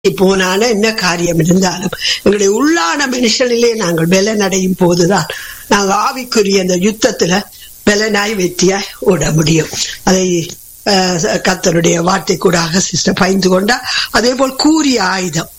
போனால என்ன காரியம் இருந்தாலும் எங்களுடைய உள்ளான மனுஷனிலே நாங்கள் பலனடையும் போதுதான் நாங்கள் ஆவிக்குரிய அந்த யுத்தத்துல பலனாய் வெற்றியாய் ஓட முடியும். அதை கர்த்தருடைய வார்த்தை கூடாக சிஸ்டர் பகிர்ந்து கொண்டா. அதே போல் கூறிய ஆயுதம்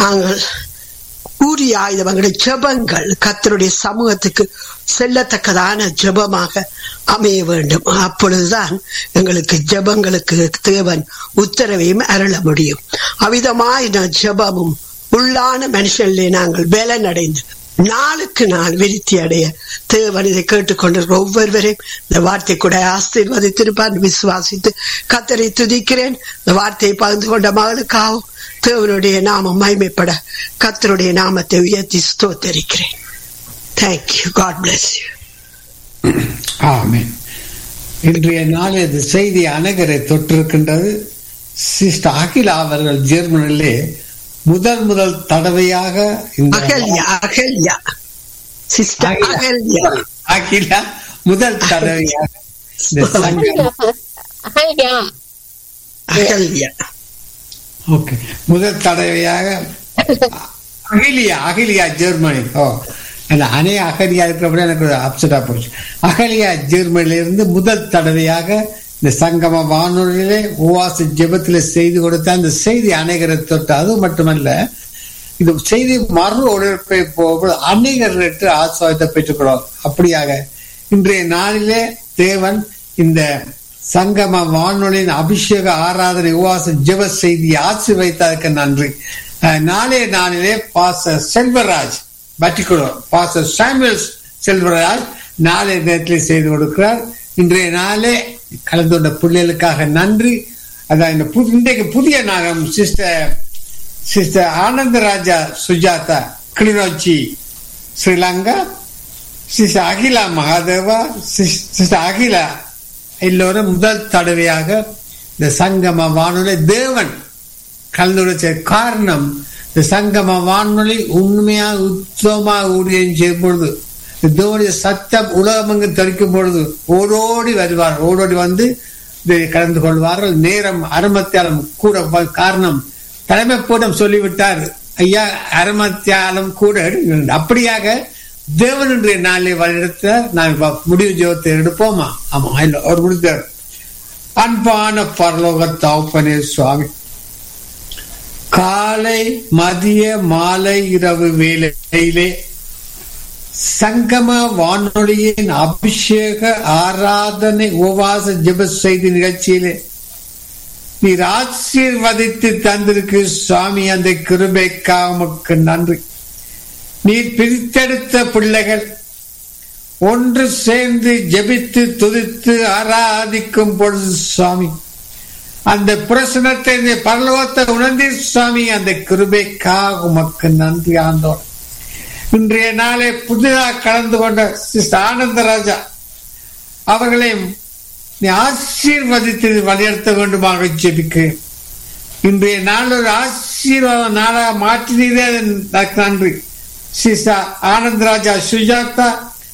எங்களுடைய ஜெபங்கள் கர்த்தருடைய சமூகத்துக்கு செல்லத்தக்கதான ஜெபமாக அமைய வேண்டும். அப்பொழுதுதான் எங்களுக்கு ஜெபங்களுக்கு தேவன் உத்தரவையும் அருள முடியும். அவ்விதமாய் ஜெபமும் உள்ளான மனுஷனிலே நாங்கள் பலனடைந்து நாளுக்கு நாள் விருத்தி அடைய தேவன் இதை கேட்டுக்கொண்டிருக்கிற ஒவ்வொருவரையும் இந்த வார்த்தை கூட ஆசீர்வதித்திருப்பார் விசுவாசித்து கர்த்தரை துதிக்கிறேன். இந்த வார்த்தையை பகிர்ந்து கொண்ட மகளுக்காகவும் தேவனுடைய நாமம் மகிமைப்பட கர்த்தருடைய நாமத்தை உயர்த்தி ஸ்தோத்தரிக்கிறேன். தேங்க்யூ. God bless you. ஆமென். இன்றைய நாள் இந்த செய்தி அநேகரை தொற்றிருக்கின்றது. சிஸ்டர் அகிலா அவர்கள் ஜெர்மனிலே முதல் தடவையாக முதல் தடவையாக முதல் தடவையாக அகிலியா ஜெர்மனி அநேக அகலியா இருக்கிறப்ப எனக்கு அப்செட்டா போச்சு. அகலியா ஜெர்மனியிலிருந்து முதல் தடவையாக இந்த சங்கம வானொலியிலே உவாச ஜெபத்திலே செய்து கொடுத்த அந்த செய்தி அநேகரை தொட்டு. அது மட்டுமல்ல, இந்த செய்தி மறு ஒளிபரப்பை போகும்போது அநேகர்களுக்கு ஆசீர்வாதத்தை பெற்றுக்கொள்வோம். அப்படியாக இன்றைய நாளிலே தேவன் இந்த சங்கம வானொலியின் அபிஷேக ஆராதனை உவாச ஜெப செய்தி ஆசீர்வதித்ததற்கு நன்றி. நாளைய நாளிலே pastor Selvaraj Pattikulam, pastor Samuel Selvaraj நாளைய நேரத்தில் செய்து கொடுக்கிறார். இன்றைய நாளே கலந்து கொண்ட பிள்ளைகளுக்காக நன்றி. அதான் இன்றைக்கு புதிய நாகம் sister Anandaraja Sujatha Kilinochchi Sri Lanka, sister Akila Mahadeva, sister Akila எல்லோரும் முதல் தடவையாக இந்த சங்கம வானொலி தேவன் கலந்து காரணம், இந்த சங்கம வானொலி உண்மையாக உத்தமமாக ஊழியம் செய்யும் பொழுது தேவனுடைய சத்தம் உலகமெங்கு தெரிக்கும் பொழுது ஓடோடி வருவார். ஓடோடி வந்து கலந்து கொள்வார்கள். நேரம் அரமத்தியாலம் கூட காரணம் தலைமை போடம் சொல்லிவிட்டார், ஐயா அரமத்தியாலம் கூட. அப்படியாக தேவன் இன்றைய நாளை வழிநடத்தார். நாங்கள் முடிவு ஜெபத்தை எடுப்போமா? ஆமா, இல்ல அவர் முடித்தார். அன்பான பரலோக தகப்பனே சுவாமி, காலை மதிய மாலை இரவு வேளையிலே சங்கம வானொலியின் அபிஷேக ஆராதனை உபவாச ஜெப செய்தி நிகழ்ச்சியிலே நீர் ஆசீர்வதித்து தந்திருக்கு சுவாமி. அந்த கிருபைக்காக உமக்கு நன்றி. நீர் பிரித்தெடுத்த பிள்ளைகள் ஒன்று சேர்ந்து ஜெபித்து துதித்து ஆராதிக்கும் பொழுது சுவாமி, அந்த பிரசனத்தை பரலோகத்தை உணர்ந்தீர் சுவாமி. அந்த கிருபைக்காக உமக்கு நன்றி ஆண்டோர். இன்றைய நாளை புதிதாக கலந்து கொண்ட சிஸ்டர் ஆனந்தராஜா அவர்களை நீ ஆசீர்வதித்து வழிநடத்த வேண்டுமாக ஜெபிக்கிறேன். இன்றைய நாள் ஒரு ஆசீர்வாத நாளாக மாற்றினீரே, நன்றி. சிஸ்டர் ஆனந்தராஜா சுஜாதா,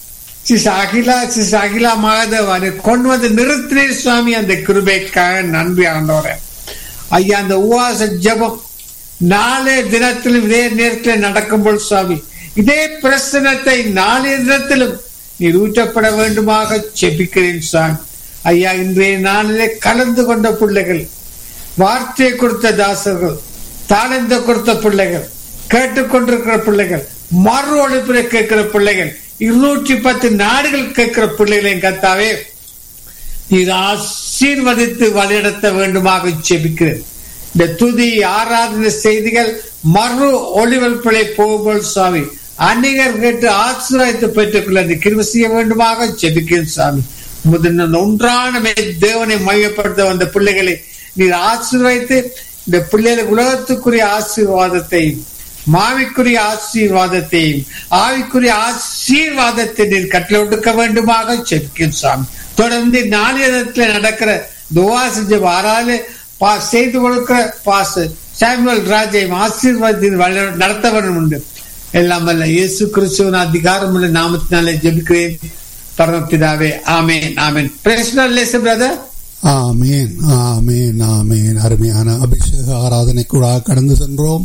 சிஸ்டர் அகிலா மகாதேவா கொண்டு வந்து நிறுத்தினீர் சுவாமி. அந்த கிருபைக்காக நன்றி ஆண்டவரே. ஐயா, அந்த உவாச ஜெபம் நாளே தினத்திலும் இதே நேரத்தில் நடக்கும்போது சுவாமி, இதே பிரசனத்தை நாளைய தினத்திலும் நீர் ஊற்றப்பட வேண்டுமாக ஜெபிக்கிறேன் சுவாமி. ஐயா, இன்றைய நாளிலே கலந்து கொண்ட பிள்ளைகள், வார்த்தையை கொடுத்த தாசர்கள், தாளந்த கொடுத்த பிள்ளைகள், கேட்டுக்கொண்டிருக்கிற பிள்ளைகள், மறு ஒழிப்பில கேட்கிற பிள்ளைகள், 210 நாடுகள் கேட்கிற பிள்ளைகளையும் கர்த்தாவே நீர் ஆசீர்வதித்து வழிநடத்த வேண்டுமாக ஜெபிக்கிறேன். இந்த துதி ஆராதனை செய்திகள் மறு ஒளிபரப்பிலே போகும்போது சுவாமி, அநேகர் கேட்டு ஆசீர்வாதத்தை பெற்றுக்கொள்ள கிருபை செய்ய வேண்டுமாக ஜெபிக்கிறேன் சுவாமி. ஒன்றான தேவனை மையப்படுத்த வந்த பிள்ளைகளை நீர் ஆசீர்வதித்து இந்த பிள்ளைகளுக்கு உலகத்துக்குரிய ஆசீர்வாதத்தையும் மாவிக்குரிய ஆசீர்வாதத்தையும் ஆவிக்குரிய ஆசீர்வாதத்தை நீர் கட்டளை ஒடுக்க வேண்டுமாக ஜெபிக்கிறேன் சுவாமி. தொடர்ந்து நாளிதத்தில் நடக்கிற துவாச ஜெப ஆராலே செய்து கொடுக்கிற பாஸ்டர் சாமுவேல் ராஜையும் ஆசீர்வாதத்தின் நடத்த வேண்டும் உண்டு. எல்லாம் வல்ல இயேசு கிறிஸ்துவின் அதிகாரமுள்ள நாமத்தினாலே ஜெபிக்கிறேன் பரமபிதாவே. ஆமென், ஆமென். Praise the Lord brother. ஆமேன், ஆமேன், ஆமேன். அருமையான அபிஷேக ஆராதனைக்கூடாக கடந்து சென்றோம்.